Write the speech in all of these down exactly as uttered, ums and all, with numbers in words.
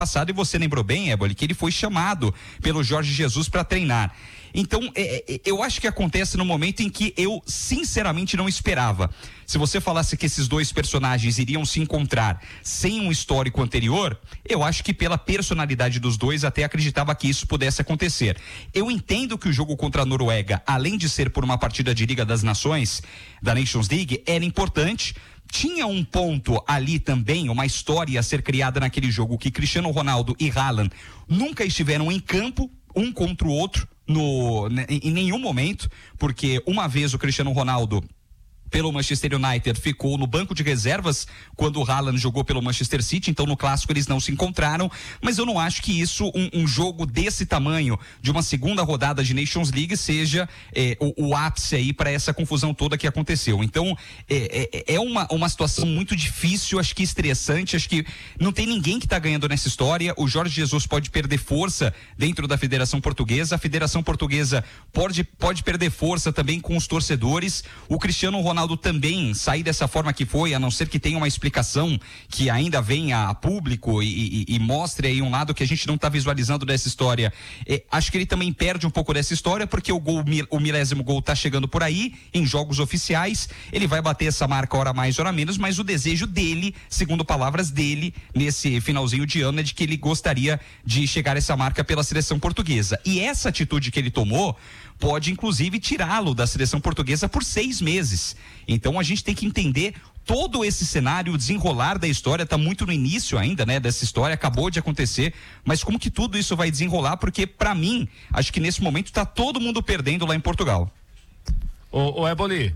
passado, e você lembrou bem, Éboli, que ele foi chamado pelo Jorge Jesus para treinar. Então, é, é, eu acho que acontece no momento em que eu, sinceramente, não esperava. Se você falasse que esses dois personagens iriam se encontrar sem um histórico anterior, eu acho que pela personalidade dos dois, até acreditava que isso pudesse acontecer. Eu entendo que o jogo contra a Noruega, além de ser por uma partida de Liga das Nações, da Nations League, era importante. Tinha um ponto ali também, uma história a ser criada naquele jogo, que Cristiano Ronaldo e Haaland nunca estiveram em campo, um contra o outro, no, em nenhum momento, porque uma vez o Cristiano Ronaldo, pelo Manchester United, ficou no banco de reservas quando o Haaland jogou pelo Manchester City, então no clássico eles não se encontraram, mas eu não acho que isso, um, um jogo desse tamanho, de uma segunda rodada de Nations League, seja é, o, o ápice aí para essa confusão toda que aconteceu. Então é, é, é uma, uma situação muito difícil, acho que estressante, acho que não tem ninguém que está ganhando nessa história. O Jorge Jesus pode perder força dentro da Federação Portuguesa, a Federação Portuguesa pode, pode perder força também com os torcedores, o Cristiano Ronaldo também sair dessa forma que foi, a não ser que tenha uma explicação que ainda venha a público e, e, e mostre aí um lado que a gente não está visualizando dessa história. É, acho que ele também perde um pouco dessa história, porque o gol, o milésimo gol está chegando por aí, em jogos oficiais, ele vai bater essa marca hora mais, hora menos, mas o desejo dele, segundo palavras dele, nesse finalzinho de ano, é de que ele gostaria de chegar a essa marca pela seleção portuguesa. E essa atitude que ele tomou pode inclusive tirá-lo da seleção portuguesa por seis meses. Então a gente tem que entender todo esse cenário, o desenrolar da história, está muito no início ainda, né, dessa história, acabou de acontecer, mas como que tudo isso vai desenrolar, porque para mim, acho que nesse momento está todo mundo perdendo lá em Portugal. Ô, ô Éboli,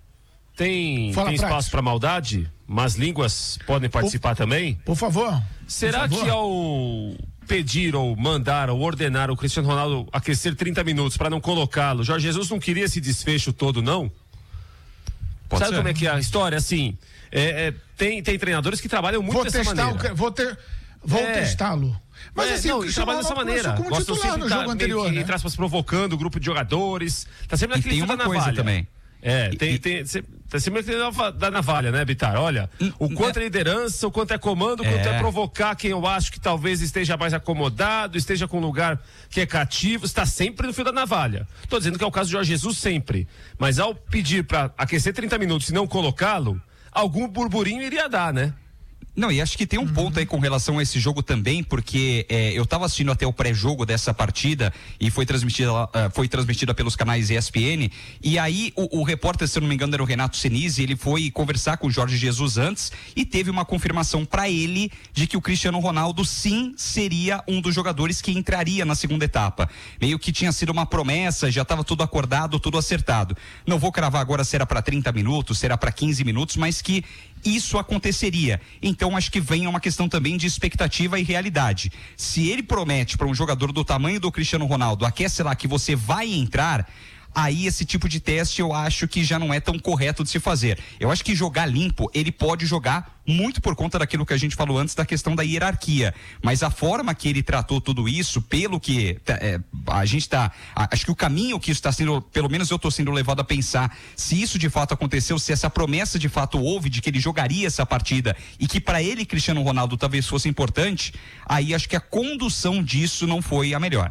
tem, tem espaço para maldade? Mas línguas podem participar por, também? Por favor. Será por favor. que ao pedir ou mandar ou ordenar o Cristiano Ronaldo aquecer trinta minutos para não colocá-lo, Jorge Jesus não queria esse desfecho todo, não? Pode Sabe ser. Como é que é a história? Assim, é, é, tem, tem treinadores que trabalham muito vou dessa testar maneira. O, vou ter, vou é. testá-lo. Mas é, assim, não, trabalha dessa maneira. Como Gosto titular sempre no tá jogo anterior, que, né? Entre aspas, provocando o grupo de jogadores. Tá sempre naquele e tem uma coisa navalha. também. É, tem, e, tem, tá sempre da navalha, né, Bitar? Olha, o quanto é liderança, o quanto é comando, o quanto é. é provocar quem eu acho que talvez esteja mais acomodado, esteja com um lugar que é cativo, está sempre no fio da navalha. Tô dizendo que é o caso de Jorge Jesus sempre, mas ao pedir para aquecer trinta minutos e não colocá-lo, algum burburinho iria dar, né? Não, e acho que tem um ponto aí com relação a esse jogo também, porque é, eu estava assistindo até o pré-jogo dessa partida e foi transmitida, uh, foi transmitida pelos canais E S P N, e aí o, o repórter, se eu não me engano, era o Renato Senise, ele foi conversar com o Jorge Jesus antes e teve uma confirmação para ele de que o Cristiano Ronaldo sim seria um dos jogadores que entraria na segunda etapa. Meio que tinha sido uma promessa, já estava tudo acordado, tudo acertado. Não vou cravar agora se era para trinta minutos, se era para quinze minutos, mas que isso aconteceria. Então acho que vem uma questão também de expectativa e realidade. Se ele promete para um jogador do tamanho do Cristiano Ronaldo, aquece lá que você vai entrar, aí esse tipo de teste eu acho que já não é tão correto de se fazer. Eu acho que jogar limpo, ele pode jogar muito por conta daquilo que a gente falou antes da questão da hierarquia, mas a forma que ele tratou tudo isso, pelo que é, a gente está, acho que o caminho que isso está sendo, pelo menos eu estou sendo levado a pensar, se isso de fato aconteceu, se essa promessa de fato houve de que ele jogaria essa partida e que para ele Cristiano Ronaldo talvez fosse importante, aí acho que a condução disso não foi a melhor.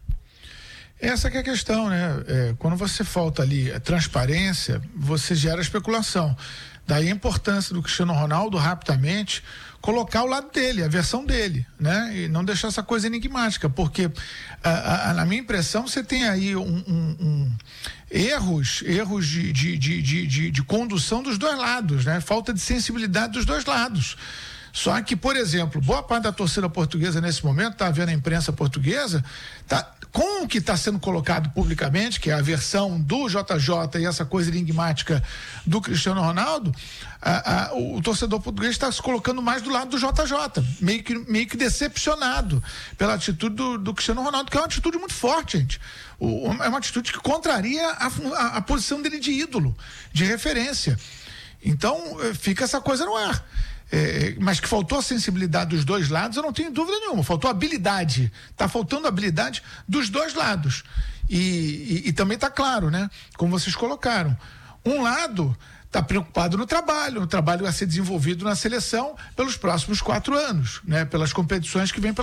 Essa que é a questão, né? É, quando você falta ali a transparência, você gera especulação. Daí a importância do Cristiano Ronaldo rapidamente colocar o lado dele, a versão dele, né? E não deixar essa coisa enigmática, porque a, a, na minha impressão você tem aí um, um, um erros, erros de, de, de, de, de, de condução dos dois lados, né? Falta de sensibilidade dos dois lados. Só que, por exemplo, boa parte da torcida portuguesa nesse momento, tá vendo a imprensa portuguesa, tá, com o que está sendo colocado publicamente, que é a versão do J J e essa coisa enigmática do Cristiano Ronaldo, a, a, o, o torcedor português está se colocando mais do lado do J J, meio que, meio que decepcionado pela atitude do, do Cristiano Ronaldo, que é uma atitude muito forte, gente. O, é uma atitude que contraria a, a, a posição dele de ídolo, de referência. Então, fica essa coisa no ar. É, mas que faltou a sensibilidade dos dois lados, eu não tenho dúvida nenhuma, faltou habilidade, está faltando habilidade dos dois lados, e, e, e também está claro, né, como vocês colocaram, um lado está preocupado no trabalho, no trabalho a ser desenvolvido na seleção pelos próximos quatro anos, né, pelas competições que vem pela